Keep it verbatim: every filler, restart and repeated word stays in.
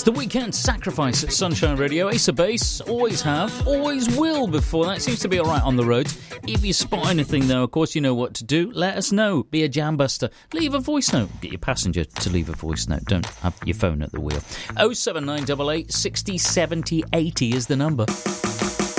It's the Weekend Sacrifice at Sunshine Radio. Ace of Base, always have, always will before that. Seems to be alright on the roads. If you spot anything though, of course you know what to do. Let us know. Be a jam buster. Leave a voice note. Get your passenger to leave a voice note. Don't have your phone at the wheel. oh seven nine eight eight, sixty, seventy, eighty is the number.